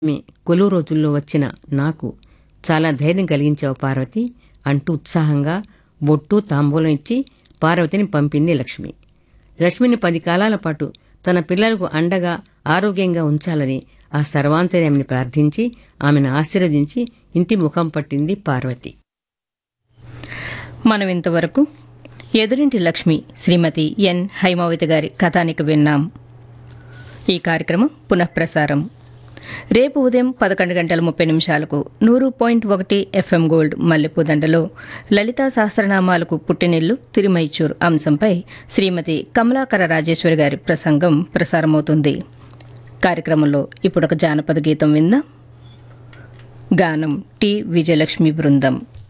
మీ కొలువు రోజుల్లో వచ్చిన నాకు చాలా ధైర్యం కలిగించావు పార్వతి అంటూ ఉత్సాహంగా బొట్టు తాంబూలం ఇచ్చి పార్వతిని పంపింది లక్ష్మి. లక్ష్మిని 10 కాలాల పాటు తన పిల్లలకు అండగా ఆరోగ్యంగా ఉంచాలని ఆ సర్వాంతర్యామిని ప్రార్థించి ఆమెను ఆశీర్వదించి ఇంటి ముఖం పట్టింది పార్వతి. మనం ఇంతవరకు ఎదురింటి లక్ష్మి శ్రీమతి ఎన్ హైమావతి గారి కథానిక విన్నాం. ఈ కార్యక్రమం పునఃప్రసారం రేపు ఉదయం 11:30 100.1 FM గోల్డ్ మల్లెపూదండలో లలితా సహస్రనామాలకు పుట్టినిల్లు తిరుమైచూర్ అంశంపై శ్రీమతి కమలాకర రాజేశ్వరి గారి ప్రసంగం ప్రసారమవుతుంది. కార్యక్రమంలో ఇప్పుడొక జానపద గీతం విందాం. గానం టి విజయలక్ష్మి బృందం.